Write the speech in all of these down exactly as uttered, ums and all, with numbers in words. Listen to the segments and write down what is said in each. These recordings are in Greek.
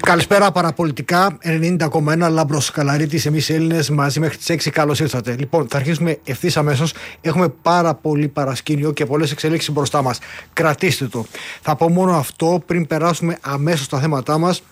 Καλησπέρα παραπολιτικά, ενενήντα κόμμα ένα Λάμπρος Καλαρίτης, εμείς οι Έλληνες μαζί μέχρι τις έξι. Καλώς ήρθατε. Λοιπόν, θα αρχίσουμε ευθύς αμέσως. Έχουμε πάρα πολύ παρασκήνιο και πολλές εξελίξεις μπροστά μας. Κρατήστε το. Θα πω μόνο αυτό πριν περάσουμε αμέσως στα θέματά μας.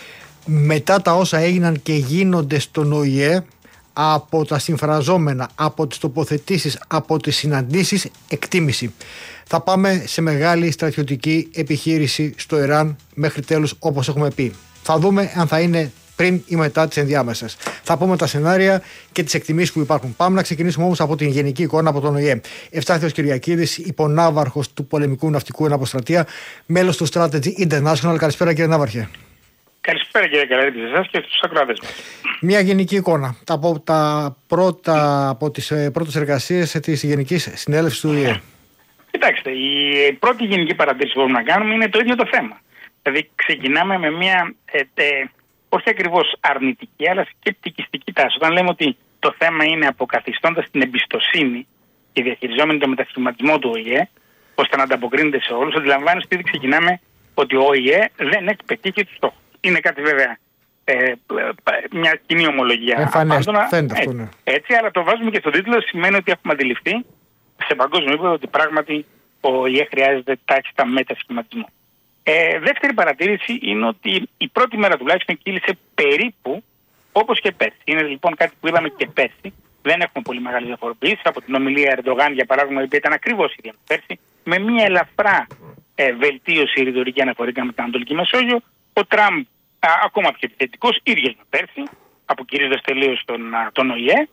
Μετά τα όσα έγιναν και γίνονται στον Ο Η Ε, από τα συμφραζόμενα, από τις τοποθετήσεις, από τις συναντήσεις, εκτίμηση. Θα πάμε σε μεγάλη στρατιωτική επιχείρηση στο Ιράν μέχρι τέλους, όπως έχουμε πει. Θα δούμε αν θα είναι πριν ή μετά τις ενδιάμεσες. Θα πούμε τα σενάρια και τις εκτιμήσεις που υπάρχουν. Πάμε να ξεκινήσουμε όμως από την γενική εικόνα από τον Ο Η Ε. Ευστάθιος Κυριακίδης, υπονάβαρχος του πολεμικού ναυτικού εν αποστρατεία, μέλος του Strategy International. Καλησπέρα, κύριε Ναύαρχε. Καλησπέρα, κύριε Καλαρίτη, σε εσάς και στους ακροατές μας. Μια γενική εικόνα από τα πρώτα, από τις ε, πρώτες εργασίες της Γενικής Συνέλευσης του Ο Η Ε. Κοιτάξτε, η πρώτη γενική παρατήρηση που μπορούμε να κάνουμε είναι το ίδιο το θέμα. Δηλαδή, ξεκινάμε με μια ε, ε, όχι ακριβώς αρνητική, αλλά σκεπτικιστική τάση. Όταν λέμε ότι το θέμα είναι αποκαθιστώντας την εμπιστοσύνη και διαχειριζόμενη το μετασχηματισμό του Ο Η Ε, ώστε να ανταποκρίνεται σε όλους, αντιλαμβάνεστε ότι ήδη ξεκινάμε ότι ο Ο Η Ε δεν έχει πετύχει τους στόχους. Είναι κάτι βέβαια, ε, μια κοινή ομολογία. Εμφανές, φαίνεται αυτό, ναι. Έτσι, αλλά το βάζουμε και στον τίτλο, σημαίνει ότι έχουμε αντιληφθεί σε παγκόσμιο επίπεδο ότι πράγματι ο Ο Η Ε χρειάζεται τάχιστα μετασχηματισμό. Ε, δεύτερη παρατήρηση είναι ότι η πρώτη μέρα τουλάχιστον κύλησε περίπου όπως και πέρσι. Είναι λοιπόν κάτι που είδαμε και πέρσι. Δεν έχουμε πολύ μεγάλη διαφοροποίηση από την ομιλία Ερντογάν, για παράδειγμα, η οποία ήταν ακριβώς ίδια με πέρσι, με μια ελαφρά ε, βελτίωση ρητορική αναφορικά με την Ανατολική Μεσόγειο. Ο Τραμπ α, ακόμα πιο επιθετικός, ίδιος με πέρσι, αποκηρύζοντας τελείως τον, τον Ο Η Ε.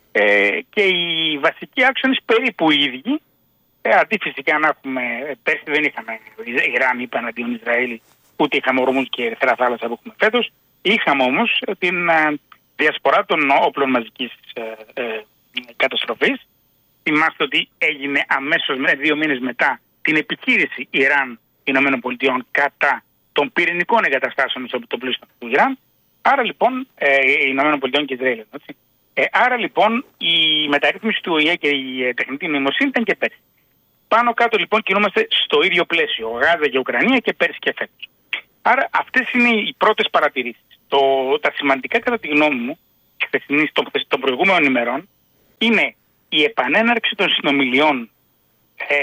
Ε, και οι βασικοί άξονες περίπου οι ίδιοι. Ε, αντί φυσικά να έχουμε, πέρσι δεν είχαμε Ιράν ή εναντίον Ισραήλ, ούτε είχαμε Ορμούζ και Ερυθρά Θάλασσα που έχουμε φέτος. Είχαμε όμως την α, διασπορά των όπλων μαζικής ε, ε, καταστροφής. Θυμάστε ότι έγινε αμέσως δύο μήνες μετά την επιχείρηση Ιράν-Ηνωμένων κατά των πυρηνικών εγκαταστάσεων στο το πλαίσιο του Ιράν. Άρα λοιπόν, ε, Ηνωμένων Πολιτειών και Ισραήλ. Έτσι. Ε, άρα λοιπόν η μεταρρύθμιση του Ο Η Ε και η ε, τεχνητή νοημοσύνη ήταν και πέρσι. Πάνω κάτω λοιπόν κινούμαστε στο ίδιο πλαίσιο, Γάζα και Ουκρανία και πέρσι και φέτος. Άρα αυτές είναι οι πρώτες παρατηρήσεις. Το, τα σημαντικά κατά τη γνώμη μου των, των προηγούμενων ημερών είναι η επανέναρξη των συνομιλιών ε,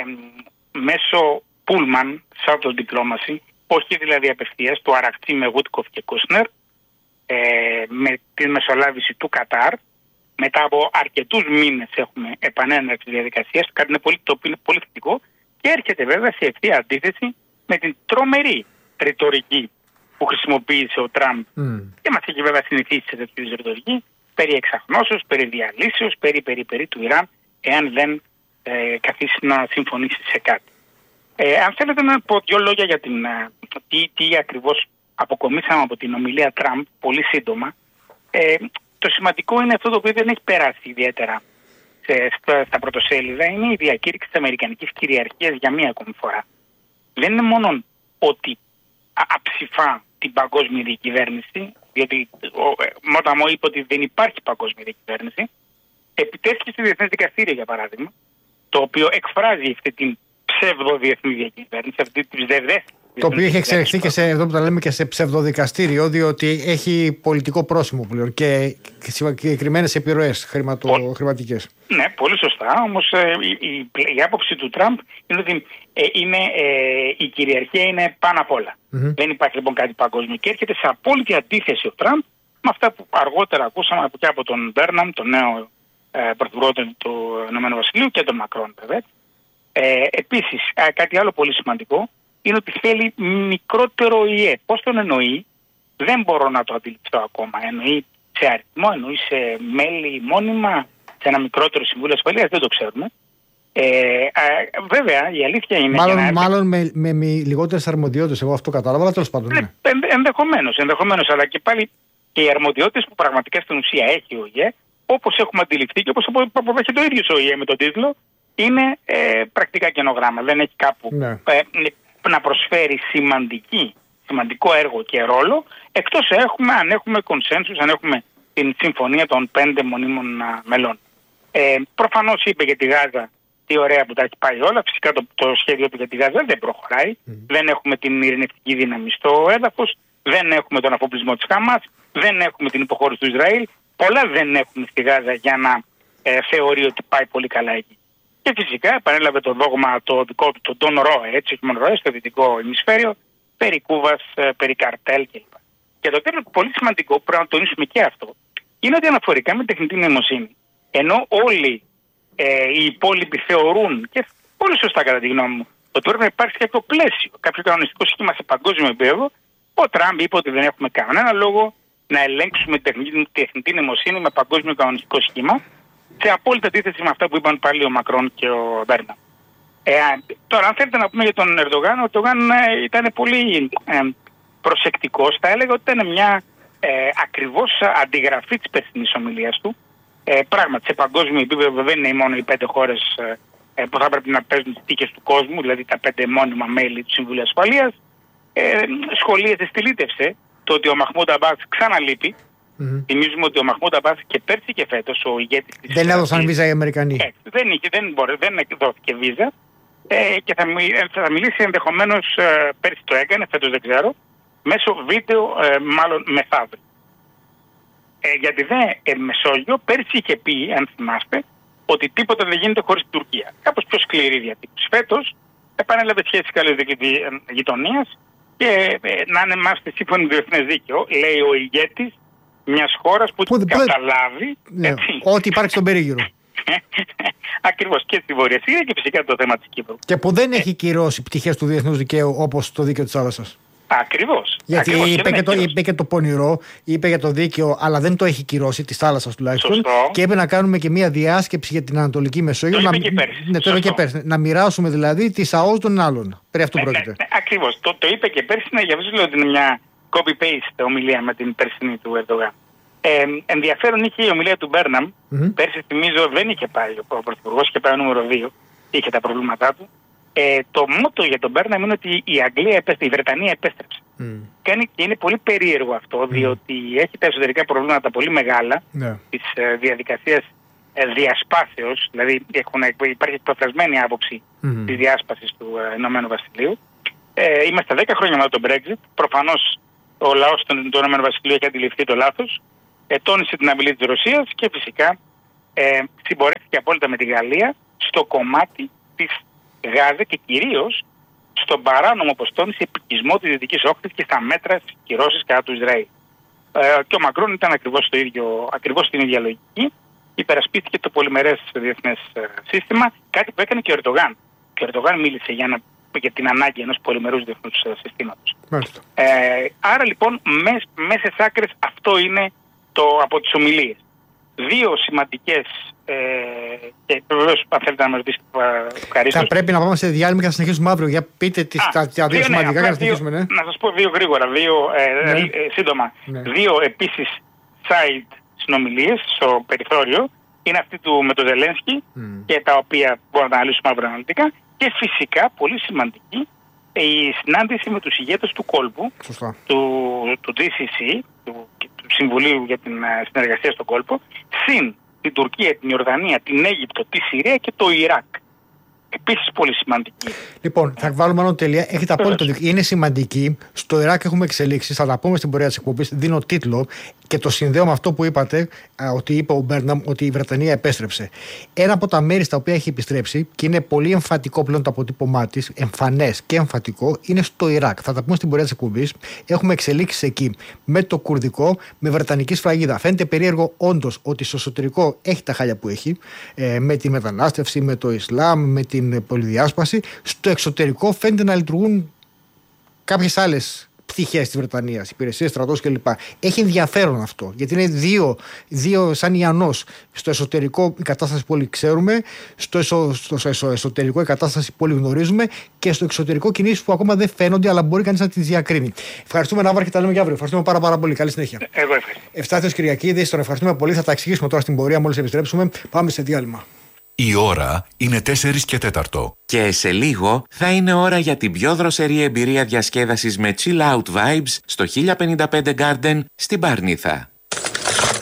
μέσω Pullman, Southern Diplomacy, όχι δηλαδή απευθείας, του Αραχτή με Γούτκοφ και Κούσνερ, ε, με τη μεσολάβηση του Κατάρ. Μετά από αρκετούς μήνες έχουμε επανέναρξη της διαδικασίας, κάτι είναι πολύ, το είναι πολύ θετικό, και έρχεται βέβαια σε ευθεία αντίθεση με την τρομερή ρητορική που χρησιμοποίησε ο Τραμπ mm. και μας έχει βέβαια συνηθίσει σε τέτοιου ρητορική, περί εξαχνώσεως, περί διαλύσεως, περί, περί, περί του Ιράν, εάν δεν ε, καθίσει να συμφωνήσει σε κάτι. Ε, αν θέλετε να πω δύο λόγια για την, τι, τι ακριβώς αποκομίσαμε από την ομιλία Τραμπ, πολύ σύντομα. Ε, το σημαντικό είναι αυτό το οποίο δεν έχει περάσει ιδιαίτερα σε, στα, στα πρωτοσέλιδα, είναι η διακήρυξη της αμερικανικής κυριαρχίας για μία ακόμη φορά. Δεν είναι μόνο ότι αψηφά την παγκόσμια διακυβέρνηση, διότι όταν μου είπε ότι δεν υπάρχει παγκόσμια διακυβέρνηση, επιτέθηκε στη Διεθνές Δικαστήριο, για παράδειγμα, το οποίο εκφράζει αυτή την ψευδοδιεθνή διακυβέρνηση, αυτή τη ψευδέστηση. Το οποίο έχει εξελιχθεί και σε, εδώ που τα λέμε, και σε ψευδοδικαστήριο, διότι έχει πολιτικό πρόσημο πλέον και συγκεκριμένες επιρροές χρηματο, χρηματικές. Ναι, πολύ σωστά. Όμως ε, η, η, η άποψη του Τραμπ είναι ότι ε, είναι, ε, η κυριαρχία είναι πάνω απ' όλα. Mm-hmm. Δεν υπάρχει λοιπόν κάτι παγκόσμιο. Και έρχεται σε απόλυτη αντίθεση ο Τραμπ με αυτά που αργότερα ακούσαμε και από τον Μπέρναμ, τον νέο ε, πρωθυπουργό του Ηνωμένου Βασιλείου, και τον Μακρόν, βέβαια. Ε, επίσης, ε, κάτι άλλο πολύ σημαντικό είναι ότι θέλει μικρότερο Ο Η Ε. Πώς τον εννοεί, δεν μπορώ να το αντιληφθώ ακόμα. Εννοεί σε αριθμό, εννοεί σε μέλη μόνιμα, σε ένα μικρότερο Συμβούλιο Ασφαλείας, δεν το ξέρουμε. Ε, α, βέβαια, η αλήθεια είναι. Μάλλον, να... μάλλον με, με, με λιγότερες αρμοδιότητες, εγώ αυτό κατάλαβα, αλλά τέλος πάντων. Ναι. Ε, ενδεχομένως, ενδεχομένως, αλλά και πάλι και οι αρμοδιότητες που πραγματικά στην ουσία έχει ο Ο Η Ε, όπως έχουμε αντιληφθεί και όπως αποδέχεται το ίδιο ο Ο Η Ε με τον τίτλο, είναι ε, πρακτικά καινογράμμα. Δεν έχει κάπου ναι. ε, να προσφέρει σημαντική, σημαντικό έργο και ρόλο, εκτός έχουμε, αν έχουμε κονσένσους, αν έχουμε την συμφωνία των πέντε μονίμων α, μελών. Ε, προφανώς είπε για τη Γάζα τι ωραία που τα έχει πάει όλα. Φυσικά το, το σχέδιο του για τη Γάζα δεν προχωράει. Mm. Δεν έχουμε την ειρηνευτική δύναμη στο έδαφος. δεν έχουμε τον αφοπλισμό της Χαμάς, δεν έχουμε την υποχώρηση του Ισραήλ. Πολλά δεν έχουμε στη Γάζα για να ε, θεωρεί ότι πάει πολύ καλά εκεί. Και φυσικά επανέλαβε το δόγμα το δικό του, τον Τον Ρο, έτσι, όχι μόνο Ρο, στο δυτικό ημισφαίριο, περί Κούβας, ε, περί καρτέλ κλπ. Και το τέλος, πολύ σημαντικό που πρέπει να τονίσουμε και αυτό, είναι ότι αναφορικά με τεχνητή νοημοσύνη, ενώ όλοι ε, οι υπόλοιποι θεωρούν, και πολύ σωστά κατά τη γνώμη μου, ότι πρέπει να υπάρξει κάποιο πλαίσιο, κάποιο κανονιστικό σχήμα σε παγκόσμιο επίπεδο, ο Τραμπ είπε ότι δεν έχουμε κανένα λόγο να ελέγξουμε τεχνητή, τεχνητή νοημοσύνη με παγκόσμιο κανονιστικό σχήμα, σε απόλυτη αντίθεση με αυτά που είπαν πάλι ο Μακρόν και ο Μπέρνα. Ε, τώρα, αν θέλετε να πούμε για τον Ερντογάν, ο Ερντογάν ε, ήταν πολύ ε, προσεκτικός. Θα έλεγα ότι ήταν μια ε, ακριβώς αντιγραφή της περσινής ομιλίας του. Ε, πράγματι, σε παγκόσμιο επίπεδο δεν είναι μόνο οι πέντε χώρες ε, που θα πρέπει να παίζουν τις τύχες του κόσμου, δηλαδή τα πέντε μόνιμα μέλη του Συμβουλίου Ασφαλείας. Ε, σχολίασε, στυλίτευσε το ότι ο Μαχμούντ Αμπάς ξαναλείπει. Mm-hmm. Θυμίζουμε ότι ο Μαχμούντ Αμπάς και πέρσι και φέτος ο ηγέτης της. Δεν έδωσαν βίζα οι Αμερικανοί. Ε, δεν, είχε, δεν, μπορεί, δεν δόθηκε βίζα ε, και θα, θα μιλήσει ενδεχομένως ε, πέρσι το έκανε, φέτος δεν ξέρω, μέσω βίντεο, ε, μάλλον μεθαύριο. Ε, γιατί δε ε, Μεσόγειο πέρσι είχε πει, αν θυμάστε, ότι τίποτα δεν γίνεται χωρίς την Τουρκία. Κάπως πιο σκληρή διατύπωση. Φέτος επανέλαβε σχέσεις καλής γειτονίας και ε, να είναι είμαστε σύμφωνοι με το διεθνές δίκαιο, λέει ο ηγέτης μιας χώρας που, που καταλάβει ναι, ότι υπάρχει στον περίγυρο. Ακριβώς, και στη Βόρεια Συρία και φυσικά το θέμα της Κύπρου. Και που δεν έχει κυρώσει πτυχές του διεθνούς δικαίου όπως το δίκαιο της θάλασσας. Ακριβώς. Γιατί Ακριβώς, είπε, και και το, είπε και το πονηρό, είπε για το δίκαιο, αλλά δεν το έχει κυρώσει, της θάλασσας τουλάχιστον. Σωστό. Και είπε να κάνουμε και μια διάσκεψη για την Ανατολική Μεσόγειο. Το να, είπε και πέρσι. Ναι, το είπε και πέρσι. Να μοιράσουμε δηλαδή τις ΑΟΣ των άλλων. Περί αυτού ναι, πρόκειται. Ναι, ναι, ακριβώς. Το, το είπε και πέρσι, ναι, για αυτό λέω ότι είναι μια copy-paste ομιλία με την περσινή του Ερντογάν. Ε, ενδιαφέρον είχε η ομιλία του Μπέρναμ. Mm-hmm. Πέρσι, θυμίζω, δεν είχε πάει ο Πρωθυπουργός, είχε πάει ο νούμερο δύο. Είχε τα προβλήματά του. Ε, το μότο για τον Μπέρναμ είναι ότι η Αγγλία επέστρεψε, η Βρετανία επέστρεψε. Mm. Και είναι πολύ περίεργο αυτό, διότι mm. έχει τα εσωτερικά προβλήματα πολύ μεγάλα yeah. της ε, διαδικασίας ε, διασπάσεως, δηλαδή έχουν, υπάρχει εκπεφρασμένη άποψη mm. της διάσπασης του ε, Ηνωμένου Βασιλείου. Ε, είμαστε δέκα χρόνια μετά τον Brexit. Προφανώς ο λαός του Ηνωμένου Βασιλείου έχει αντιληφθεί το λάθος, ε, τόνισε την απειλή της Ρωσίας και φυσικά ε, συμπορεύτηκε απόλυτα με τη Γαλλία στο κομμάτι της Γάζα και κυρίως στον παράνομο, όπως τόνισε, επικισμό της Δυτικής Όχθης και στα μέτρα της κυρώσεις κατά του Ισραήλ. Ε, και ο Μακρόν ήταν ακριβώς, το ίδιο, ακριβώς την ίδια λογική. Υπερασπίστηκε το πολυμερές διεθνές σύστημα, κάτι που έκανε και ο Ερντογάν. Και ο Ερντογάν μίλησε για, ένα, για την ανάγκη ενός πολυμερούς διεθνούς συστήματος. Ε, άρα λοιπόν, μέσα στις άκρες αυτό είναι το, από τις ομιλίες. Δύο σημαντικές, ε, και βεβαίως αν θέλετε να με ρωτήσετε ευχαρίστως. Θα πρέπει να πάμε σε διάλειμμα και να συνεχίσουμε αύριο. Για πείτε τις, Α, τα, τα δύο, δύο σημαντικά ναι, για να συνεχίσουμε. Ναι. Να σας πω δύο γρήγορα, δύο ε, ναι. ε, σύντομα. Ναι. Δύο επίσης side συνομιλίες στο περιθώριο. Είναι αυτή του με το Ζελένσκι mm. και τα οποία μπορούμε να αναλύσουμε αύριο αναλυτικά. Και φυσικά, πολύ σημαντική, η συνάντηση με τους ηγέτες του κόλπου, του, του τζι σι σι, του, του Συμβουλίου για την Συνεργασία στον Κόλπο, συν την Τουρκία, την Ιορδανία, την Αίγυπτο, τη Συρία και το Ιράκ. Επίσης πολύ σημαντική. Λοιπόν, θα βάλουμε μόνο τελεία. Έχετε απόλυτο δίκιο. Είναι σημαντική. Στο Ιράκ έχουμε εξελίξεις. Θα τα πούμε στην πορεία της εκπομπής. Δίνω τίτλο και το συνδέω με αυτό που είπατε, ότι είπε ο Μπέρναμ, ότι η Βρετανία επέστρεψε. Ένα από τα μέρη στα οποία έχει επιστρέψει και είναι πολύ εμφατικό πλέον το αποτύπωμά της, εμφανές και εμφατικό, είναι στο Ιράκ. Θα τα πούμε στην πορεία της εκπομπής. Έχουμε εξελίξεις εκεί με το κουρδικό, με βρετανική σφραγίδα. Φαίνεται περίεργο όντως ότι στο εσωτερικό έχει τα χάλια που έχει, ε, με τη μετανάστευση, με το Ισλάμ, με την πολυδιάσπαση. Στο εξωτερικό φαίνεται να λειτουργούν κάποιες άλλες πτυχές της Βρετανίας, υπηρεσίες, στρατός κλπ. Έχει ενδιαφέρον αυτό, γιατί είναι δύο, δύο σαν ιανός. Στο εσωτερικό η κατάσταση που όλοι ξέρουμε, στο, εσω, στο εσω, εσωτερικό η κατάσταση που όλοι γνωρίζουμε και στο εξωτερικό κινήσεις που ακόμα δεν φαίνονται, αλλά μπορεί κανείς να τις διακρίνει. Ευχαριστούμε, Ναύαρχε, και τα λέμε για αύριο. Ευχαριστούμε πάρα, πάρα πολύ. Καλή συνέχεια. Εγώ ευχαριστώ. Ευστάθιος Κυριακίδης, τον ευχαριστούμε πολύ. Θα τα εξηγήσουμε τώρα στην πορεία μόλις επιστρέψουμε. Πάμε σε διάλειμμα. Η ώρα είναι τέσσερις και τέταρτο. Και σε λίγο θα είναι ώρα για την πιο δροσερή εμπειρία διασκέδασης με chill out vibes στο χίλια πενήντα πέντε Garden στην Παρνίθα.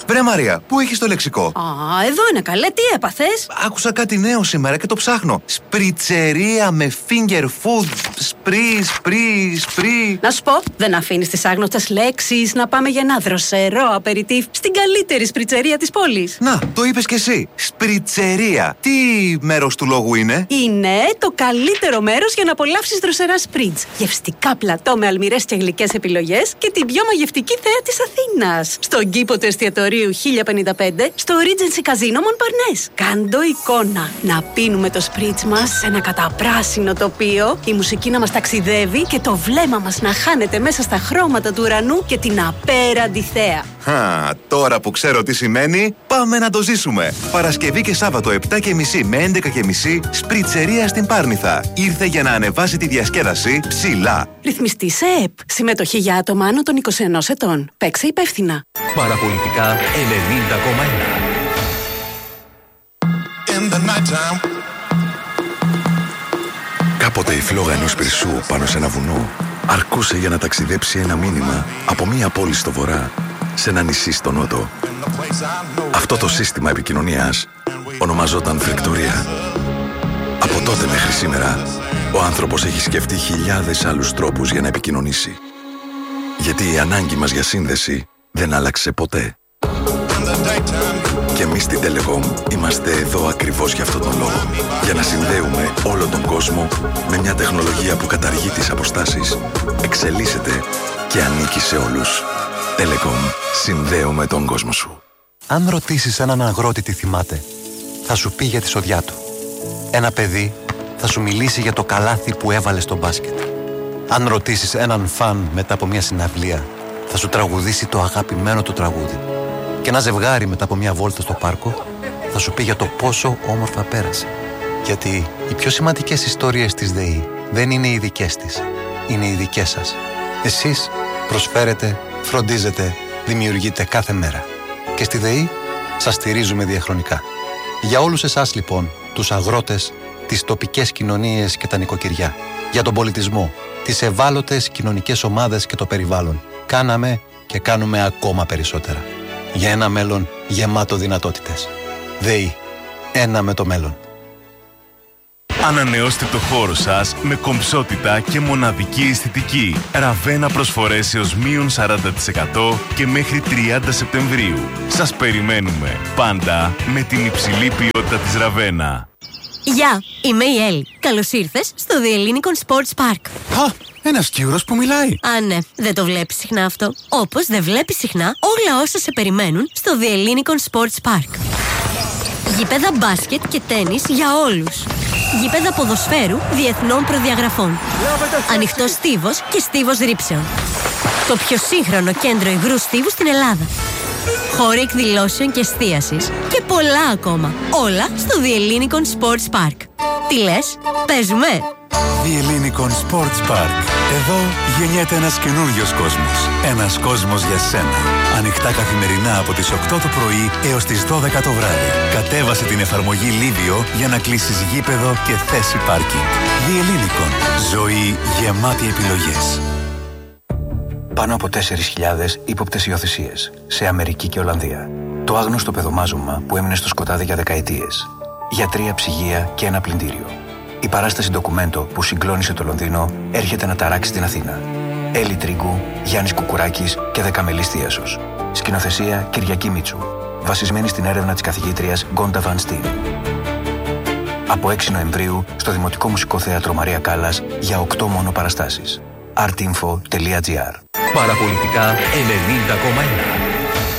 Βρε Μαρία, πού έχεις το λεξικό? Α, εδώ είναι καλέ, τι έπαθες? Άκουσα κάτι νέο σήμερα και το ψάχνω. Σπριτσερία με finger food. Σπρι, σπρι, σπρι. Να σου πω, δεν αφήνεις τις άγνωστες λέξεις να πάμε για ένα δροσερό απεριτίφ στην καλύτερη σπριτσερία της πόλης. Να, το είπες κι εσύ. Σπριτσερία. Τι μέρος του λόγου είναι? Είναι το καλύτερο μέρος για να απολαύσεις δροσερά σπριτζ. Γευστικά πλατό με αλμυρές και γλυκές επιλογές και την πιο μαγευτική θέα της Αθήνας. Στον κήπο του εστιατορίου χίλια πενήντα πέντε, στο Regency Casino Montparnasse. Κάντο εικόνα. Να πίνουμε το σπριτζ μας σε ένα καταπράσινο τοπίο, η μουσική να μας ταξιδεύει και το βλέμμα μας να χάνεται μέσα στα χρώματα του ουρανού και την απέραντη θέα. Χα, τώρα που ξέρω τι σημαίνει, πάμε να το ζήσουμε. Παρασκευή και Σάββατο επτά και μισή με έντεκα και μισή, Σπριτσερία στην Πάρνηθα. Ήρθε για να ανεβάσει τη διασκέδαση ψηλά. Ρυθμιστή σε ΕΕΠ. Συμμετοχή για άτομα άνω των είκοσι ενός ετών. Παίξε υπεύθυνα. Παραπολιτικά ενενήντα κόμμα ένα. Κάποτε η φλόγα ενός πυρσού πάνω σε ένα βουνό αρκούσε για να ταξιδέψει ένα μήνυμα από μία πόλη στο βορρά σε ένα νησί στο νότο. Αυτό το σύστημα επικοινωνίας ονομαζόταν φρεκτορία. Από τότε μέχρι σήμερα, ο άνθρωπος έχει σκεφτεί χιλιάδες άλλους τρόπους για να επικοινωνήσει. Γιατί η ανάγκη μας για σύνδεση δεν άλλαξε ποτέ. Και εμείς στην Telecom είμαστε εδώ ακριβώς για αυτόν τον λόγο. Για να συνδέουμε όλο τον κόσμο με μια τεχνολογία που καταργεί τις αποστάσεις, εξελίσσεται και ανήκει σε όλους. Telecom. Συνδέουμε τον κόσμο σου. Αν ρωτήσεις έναν αγρότη τι θυμάται, θα σου πει για τη σοδιά του. Ένα παιδί θα σου μιλήσει για το καλάθι που έβαλε στο μπάσκετ. Αν ρωτήσεις έναν φαν μετά από μια συναυλία, θα σου τραγουδήσει το αγαπημένο του τραγούδι. Και ένα ζευγάρι μετά από μια βόλτα στο πάρκο θα σου πει για το πόσο όμορφα πέρασε. Γιατί οι πιο σημαντικές ιστορίες της ΔΕΗ δεν είναι οι δικές της, είναι οι δικές σας. Εσείς προσφέρετε, φροντίζετε, δημιουργείτε κάθε μέρα. Και στη ΔΕΗ σας στηρίζουμε διαχρονικά. Για όλους εσάς λοιπόν, τους αγρότες, τις τοπικές κοινωνίες και τα νοικοκυριά, για τον πολιτισμό, τις ευάλωτες κοινωνικές ομάδες και το περιβάλλον, κάναμε και κάνουμε ακόμα περισσότερα. Για ένα μέλλον γεμάτο δυνατότητες. ΔΕΗ. Ένα με το μέλλον. Ανανεώστε το χώρο σας με κομψότητα και μοναδική αισθητική. Ραβένα προσφορές έως μείον σαράντα τοις εκατό και μέχρι τριάντα Σεπτεμβρίου. Σας περιμένουμε πάντα με την υψηλή ποιότητα της Ραβένα. Γεια, είμαι η Έλλη. Καλώς ήρθες στο The Ellinikon Sports Park. Α, ένας Κύρος που μιλάει. Α, ναι, δεν το βλέπεις συχνά αυτό. Όπως δεν βλέπεις συχνά όλα όσα σε περιμένουν στο The Ellinikon Sports Park. Γήπεδα μπάσκετ και τένις για όλους. Γήπεδα ποδοσφαίρου διεθνών προδιαγραφών. Ανοιχτός στίβος και στίβος ρήψεων. Το πιο σύγχρονο κέντρο υγρού στίβου στην Ελλάδα. Χώροι εκδηλώσεων και εστίασης και πολλά ακόμα. Όλα στο The Ellinikon Sports Park. Τι λες, παίζουμε? The Ellinikon Sports Park. Εδώ γεννιέται ένας καινούριος κόσμος. Ένας κόσμος για σένα. Ανοιχτά καθημερινά από τις οκτώ το πρωί έως τις δώδεκα το βράδυ. Κατέβασε την εφαρμογή Livio για να κλείσεις γήπεδο και θέση πάρκινγκ. The Ellinikon. Ζωή γεμάτη επιλογές. Πάνω από τέσσερις χιλιάδες ύποπτες υιοθεσίες σε Αμερική και Ολλανδία. Το άγνωστο παιδομάζωμα που έμεινε στο σκοτάδι για δεκαετίες. Γιατρία, ψυγεία και ένα πλυντήριο. Η παράσταση ντοκουμέντο που συγκλώνησε το Λονδίνο έρχεται να ταράξει την Αθήνα. Έλλη Τρίγκου, Γιάννης Κουκουράκης και Δεκαμελής Θίασος. Σκηνοθεσία Κυριακή Μίτσου. Βασισμένη στην έρευνα της καθηγήτριας Γκόντα Βαν Στιν. Από έξι Νοεμβρίου στο Δημοτικό Μουσικό Θέατρο Μαρία Κάλλας για οκτώ μόνο παραστάσεις. artinfo τελεία gr. Παραπολιτικά ενενήντα κόμμα ένα.